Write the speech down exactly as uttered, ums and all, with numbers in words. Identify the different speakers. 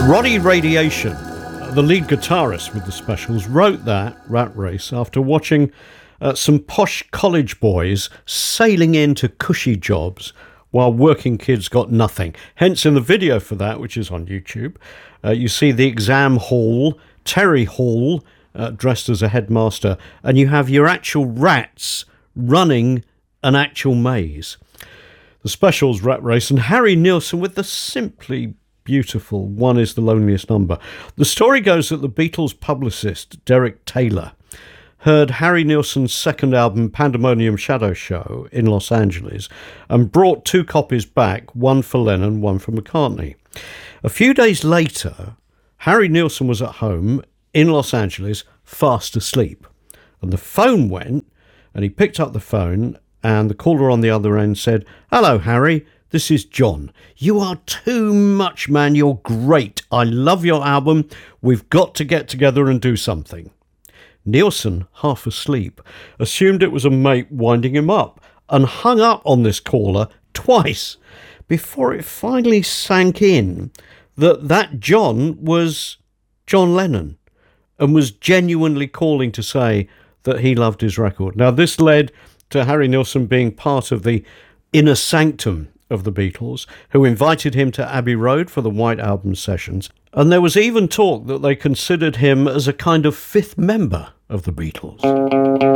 Speaker 1: Roddy Radiation, the lead guitarist with the Specials, wrote that, Rat Race, after watching uh, some posh college boys sailing into cushy jobs while working kids got nothing. Hence, in the video for that, which is on YouTube, uh, you see the exam hall, Terry Hall, uh, dressed as a headmaster, and you have your actual rats running an actual maze. The Specials, Rat Race, and Harry Nilsson with the simply beautiful One Is the Loneliest Number. The story goes that the Beatles' publicist, Derek Taylor, heard Harry Nilsson's second album, Pandemonium Shadow Show, in Los Angeles, and brought two copies back, one for Lennon, one for McCartney. A few days later, Harry Nilsson was at home in Los Angeles, fast asleep. And the phone went, and he picked up the phone, and the caller on the other end said, "Hello, Harry. This is John. You are too much, man. You're great. I love your album. We've got to get together and do something." Nilsson, half asleep, assumed it was a mate winding him up and hung up on this caller twice before it finally sank in that that John was John Lennon and was genuinely calling to say that he loved his record. Now, this led to Harry Nilsson being part of the inner sanctum of the Beatles, who invited him to Abbey Road for the White Album sessions. And there was even talk that they considered him as a kind of fifth member of the Beatles.